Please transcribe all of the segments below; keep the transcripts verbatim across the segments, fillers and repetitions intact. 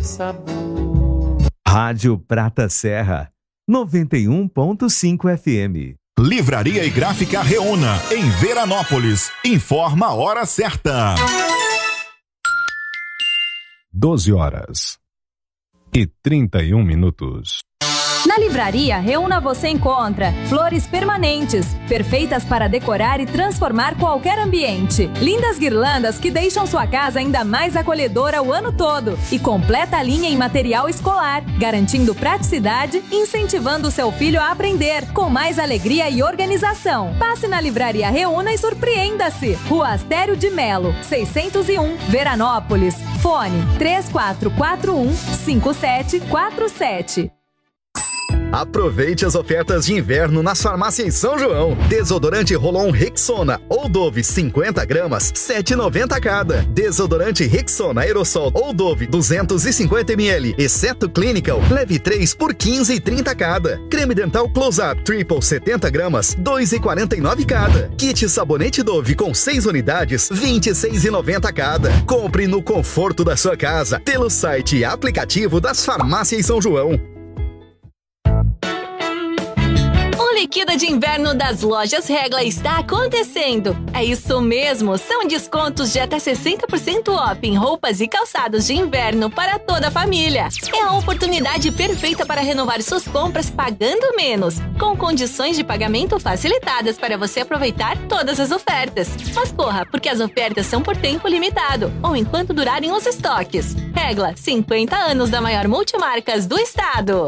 sabor. Rádio Prata Serra, noventa e um ponto cinco F M. Livraria e Gráfica Reúna, em Veranópolis. Informa a hora certa. doze horas e trinta e um minutos. Na Livraria Reúna você encontra flores permanentes, perfeitas para decorar e transformar qualquer ambiente. Lindas guirlandas que deixam sua casa ainda mais acolhedora o ano todo. E completa a linha em material escolar, garantindo praticidade e incentivando seu filho a aprender, com mais alegria e organização. Passe na Livraria Reúna e surpreenda-se. Rua Astério de Melo, seiscentos e um, Veranópolis. Fone três quatro quatro um, cinco sete quatro sete. Aproveite as ofertas de inverno nas farmácias São João. Desodorante Rolon Rexona ou Dove cinquenta gramas, sete reais e noventa cada. Desodorante Rexona Aerosol ou Dove duzentos e cinquenta mililitros, exceto Clinical, leve três por quinze reais e trinta cada. Creme dental Close Up Triple setenta gramas, dois reais e quarenta e nove cada. Kit sabonete Dove com seis unidades, vinte e seis reais e noventa cada. Compre no conforto da sua casa, pelo site e aplicativo das farmácias São João. Liquida de inverno das lojas Regla está acontecendo. É isso mesmo, são descontos de até sessenta por cento off em roupas e calçados de inverno para toda a família. É a oportunidade perfeita para renovar suas compras pagando menos, com condições de pagamento facilitadas para você aproveitar todas as ofertas. Mas corra, porque as ofertas são por tempo limitado, ou enquanto durarem os estoques. Regla, cinquenta anos da maior multimarcas do estado.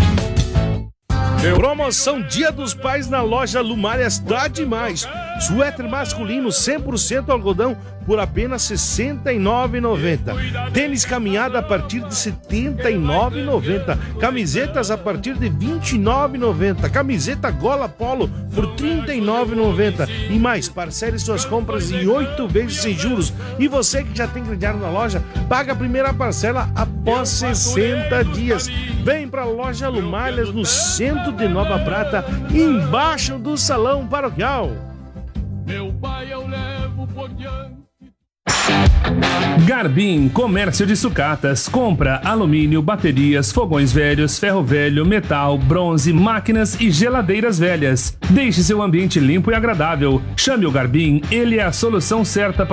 Promoção Dia dos Pais na loja Lumária está demais. Suéter masculino cem por cento algodão por apenas sessenta e nove reais e noventa centavos. Tênis caminhada a partir de setenta e nove reais e noventa centavos. Camisetas a partir de vinte e nove reais e noventa centavos. Camiseta Gola Polo por trinta e nove reais e noventa centavos. E mais, parcele suas compras em oito vezes sem juros. E você que já tem crediário na loja, paga a primeira parcela após sessenta dias. Vem pra loja Lumalhas no centro de Nova Prata, embaixo do Salão Paroquial. Meu pai eu levo por diante. Garbim Comércio de Sucatas. Compra alumínio, baterias, fogões velhos, ferro velho, metal, bronze, máquinas e geladeiras velhas. Deixe seu ambiente limpo e agradável. Chame o Garbim, ele é a solução certa para